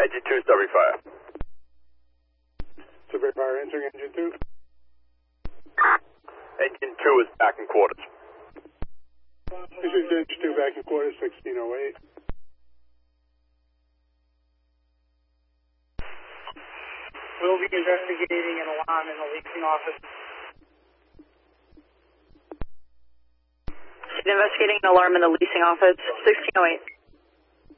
Engine 2, Survey Fire. Survey Fire answering Engine 2. Engine 2 is back in quarters. This is Engine 2 back in quarters, 1608. We'll be investigating an alarm in the leasing office. Investigating an alarm in the leasing office, 1608.